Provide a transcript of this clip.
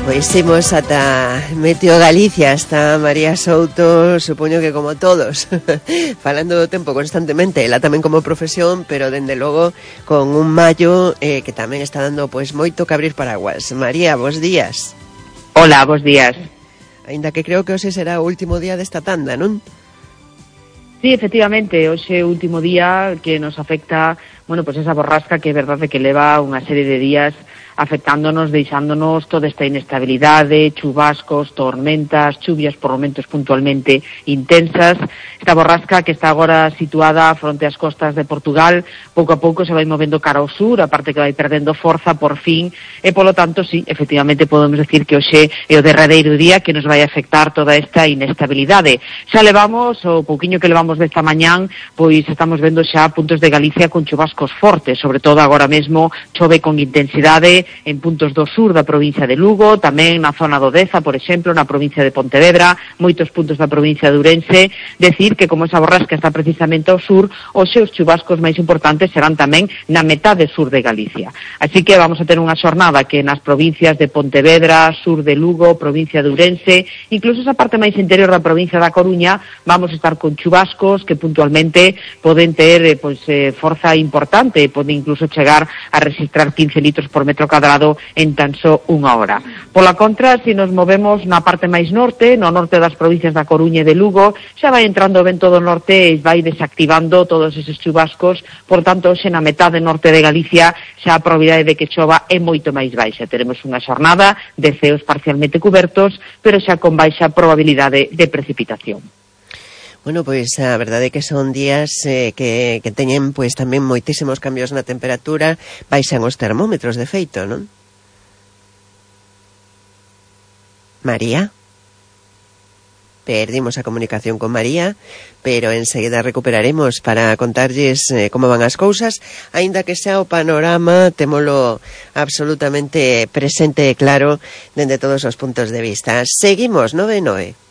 Pois imos ata Meteo Galicia, está María Souto, supoño que como todos, falando do tempo constantemente, ela tamén como profesión, pero dende logo con un maio que tamén está dando pois moito que abrir paraguas. María, bos días. Hola, bos días. Ainda que creo que hoxe será o último día desta tanda, non? Sí, efectivamente, hoxe é o último día que nos afecta, bueno, pues esa borrasca que é verdade que leva unha serie de días afectándonos, deixándonos toda esta inestabilidade, chubascos, tormentas, chuvias por momentos puntualmente intensas. Esta borrasca que está agora situada fronte ás costas de Portugal, pouco a pouco se vai movendo cara ao sur, aparte que vai perdendo forza por fin, e polo tanto, sí, efectivamente podemos decir que hoxe é o derradeiro día que nos vai afectar toda esta inestabilidade. Xa levamos, o pouquiño que levamos desta mañán, pois estamos vendo xa puntos de Galicia con chubascos fortes, sobre todo agora mesmo chove con intensidade en puntos do sur da provincia de Lugo, tamén na zona do Deza, por exemplo, na provincia de Pontevedra, moitos puntos da provincia de Ourense. Decir que como esa borrasca está precisamente ao sur, os seus chubascos máis importantes serán tamén na metade sur de Galicia. Así que vamos a ter unha xornada que nas provincias de Pontevedra, sur de Lugo, provincia de Ourense, incluso esa parte máis interior da provincia da Coruña, vamos a estar con chubascos que puntualmente poden ter forza importante, poden incluso chegar a registrar 15 litros por metro cuadrado en tan só unha hora. Pola contra, se nos movemos na parte máis norte, no norte das provincias da Coruña e de Lugo, xa vai entrando o vento do norte e vai desactivando todos eses chubascos, por tanto, xe na metade norte de Galicia xa a probabilidade de que chova é moito máis baixa. Teremos unha xornada de ceos parcialmente cubertos, pero xa con baixa probabilidade de precipitación. Bueno, pois a verdade é que son días que teñen pois tamén moitísimos cambios na temperatura, baixan os termómetros de feito, non? María? Perdimos a comunicación con María, pero enseguida recuperaremos para contarlles como van as cousas, aínda que xa o panorama témolo absolutamente presente e claro dende todos os puntos de vista. Seguimos, 9-9.